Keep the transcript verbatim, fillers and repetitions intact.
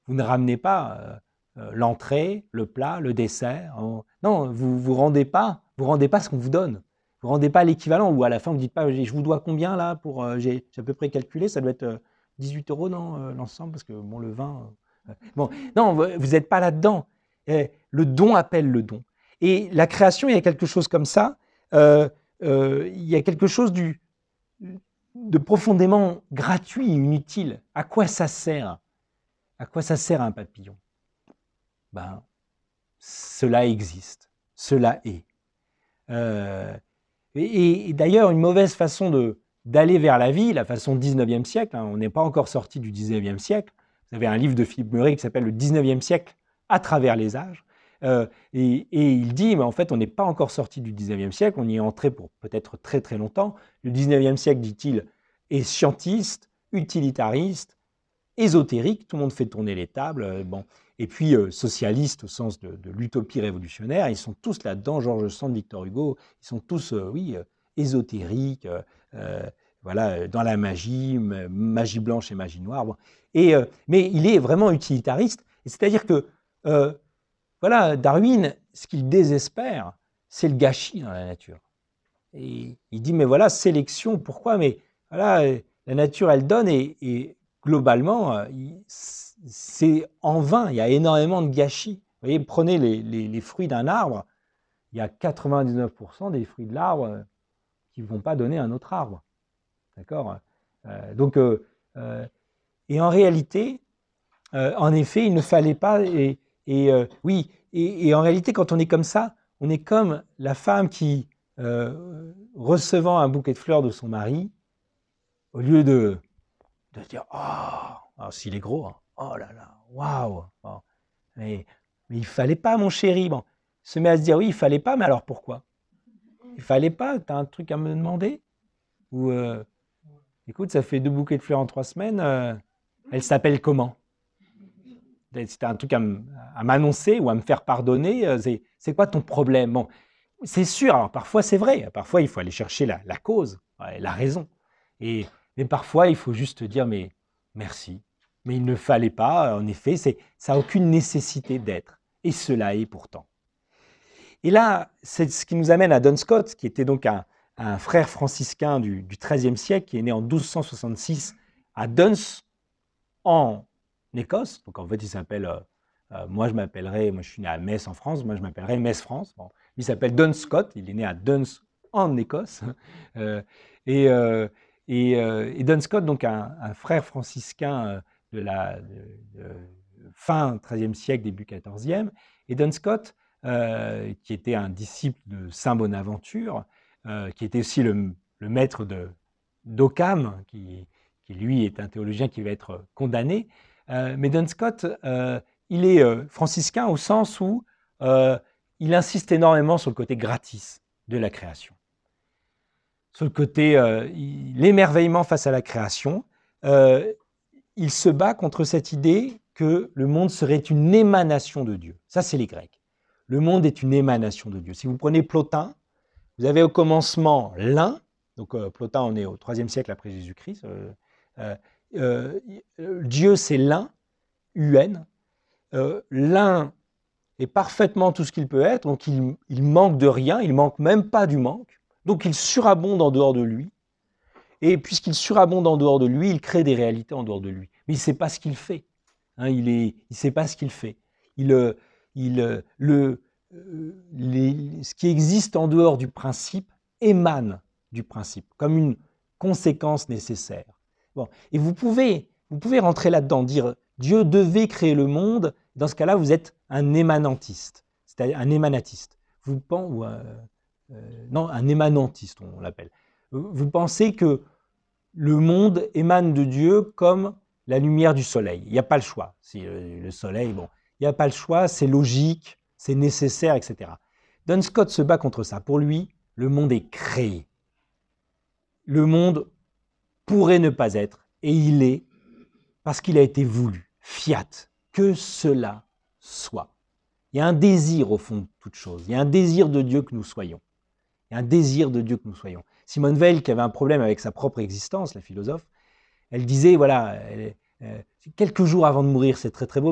vous ne ramenez pas euh, euh, l'entrée, le plat, le dessert. En... Non, vous vous rendez pas, vous rendez pas ce qu'on vous donne. Vous rendez pas l'équivalent, ou à la fin, vous dites pas, je vous dois combien là pour, euh, j'ai à peu près calculé, ça doit être euh, dix-huit euros, non, euh, l'ensemble, parce que bon, le vin. Euh, bon, non, vous n'êtes pas là-dedans. Et le don appelle le don. Et la création, il y a quelque chose comme ça. Euh, euh, il y a quelque chose du, de profondément gratuit et inutile. À quoi ça sert? À quoi ça sert un papillon? Ben, cela existe, cela est. Euh, et, et d'ailleurs, une mauvaise façon de, d'aller vers la vie, la façon dix-neuvième siècle, hein, on n'est pas encore sorti du dix-neuvième siècle. Vous avez un livre de Philippe Meury qui s'appelle « Le dix-neuvième siècle à travers les âges ». Euh, et, et il dit, mais en fait, on n'est pas encore sorti du dix-neuvième siècle, on y est entré pour peut-être très très longtemps. Le dix-neuvième siècle, dit-il, est scientiste, utilitariste, ésotérique, tout le monde fait tourner les tables, euh, bon. Et puis euh, socialiste au sens de, de l'utopie révolutionnaire, ils sont tous là-dedans, Georges Sand, Victor Hugo, ils sont tous, euh, oui, euh, ésotériques, euh, euh, voilà, dans la magie, magie blanche et magie noire. Bon. Et, euh, mais il est vraiment utilitariste, c'est-à-dire que, euh, voilà, Darwin, ce qu'il désespère, c'est le gâchis dans la nature. Et il dit, mais voilà, sélection, pourquoi? Mais voilà, la nature, elle donne et, et globalement, c'est en vain, il y a énormément de gâchis. Vous voyez, prenez les, les, les fruits d'un arbre, il y a quatre-vingt-dix-neuf pour cent des fruits de l'arbre qui ne vont pas donner un autre arbre. D'accord euh, Donc, euh, euh, et en réalité, euh, en effet, il ne fallait pas, et, et euh, oui, et, et en réalité, quand on est comme ça, on est comme la femme qui, euh, recevant un bouquet de fleurs de son mari, au lieu de, de dire « Oh, s'il est gros, hein, oh là là, waouh bon, mais, mais il ne fallait pas, mon chéri. » Bon, se met à se dire « Oui, il ne fallait pas, mais alors pourquoi? Il ne fallait pas, tu as un truc à me demander ?» Ou euh, « Écoute, ça fait deux bouquets de fleurs en trois semaines, euh, elle s'appelle comment? » Si tu as un truc à m'annoncer ou à me faire pardonner, c'est quoi ton problème? Bon, c'est sûr, alors parfois c'est vrai, parfois il faut aller chercher la, la cause, la raison. Et, mais parfois il faut juste dire mais merci. Mais il ne fallait pas, en effet, ça n'a aucune nécessité d'être. Et cela est pourtant. Et là, c'est ce qui nous amène à Duns Scotus, qui était donc un, un frère franciscain du, du treizième siècle, qui est né en douze cent soixante-six à Duns, en Écosse. Donc en fait, il s'appelle, euh, euh, moi je m'appellerais, moi je suis né à Metz en France, moi je m'appellerais Metz France. Bon, il s'appelle Duns Scotus, il est né à Duns en Écosse. Euh, et, euh, et, euh, et Duns Scotus, donc un, un frère franciscain de la de, de fin treizième siècle, début quatorzième. Et Duns Scotus, euh, qui était un disciple de Saint Bonaventure, euh, qui était aussi le, le maître de d'Occam, qui qui lui est un théologien qui va être condamné. Euh, mais Duns Scotus, euh, il est euh, franciscain au sens où euh, il insiste énormément sur le côté gratis de la création. Sur le côté, euh, l'émerveillement face à la création. Euh, il se bat contre cette idée que le monde serait une émanation de Dieu. Ça, c'est les Grecs. Le monde est une émanation de Dieu. Si vous prenez Plotin, vous avez au commencement l'un, donc euh, Plotin, on est au troisième siècle après Jésus-Christ, euh, Euh, euh, Dieu, c'est l'un, U N. Euh, l'un est parfaitement tout ce qu'il peut être, donc il, il manque de rien, il manque même pas du manque, donc il surabonde en dehors de lui. Et puisqu'il surabonde en dehors de lui, il crée des réalités en dehors de lui. Mais il ne sait pas ce qu'il fait. Hein, il ne il sait pas ce qu'il fait. Il, il, le, les, ce qui existe en dehors du principe émane du principe, comme une conséquence nécessaire. Bon. Et vous pouvez, vous pouvez rentrer là-dedans, dire Dieu devait créer le monde. Dans ce cas-là, vous êtes un émanantiste, c'est-à-dire un émanatiste. Vous pensez, ou un, euh, non, un émanantiste, on l'appelle. Vous pensez que le monde émane de Dieu comme la lumière du soleil. Il n'y a pas le choix. Si le, le soleil, bon, il n'y a pas le choix, c'est logique, c'est nécessaire, et cetera. Duns Scotus se bat contre ça. Pour lui, le monde est créé. Le monde pourrait ne pas être, et il est, parce qu'il a été voulu, fiat, que cela soit. Il y a un désir au fond de toute chose, il y a un désir de Dieu que nous soyons. Il y a un désir de Dieu que nous soyons. Simone Weil, qui avait un problème avec sa propre existence, la philosophe, elle disait, voilà, elle, euh, quelques jours avant de mourir, c'est très très beau,